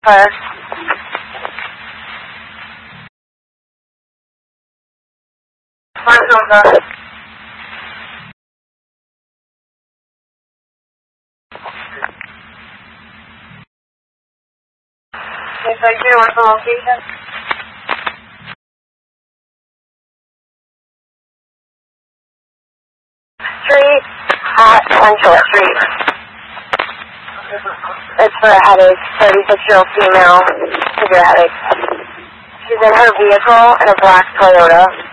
Fire. Fire's on the... Yes, I do. What's the location? 3 at Central Street. It's for a headache. 36-year-old female, severe headache. She's in her vehicle in a black Toyota.